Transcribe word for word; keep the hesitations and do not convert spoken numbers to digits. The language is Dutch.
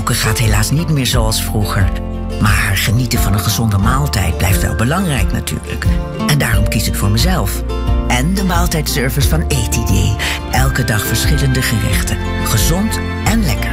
Koken gaat helaas niet meer zoals vroeger. Maar genieten van een gezonde maaltijd blijft wel belangrijk natuurlijk. En daarom kies ik voor mezelf. En de maaltijdservice van Eet I D. Elke dag verschillende gerechten. Gezond en lekker.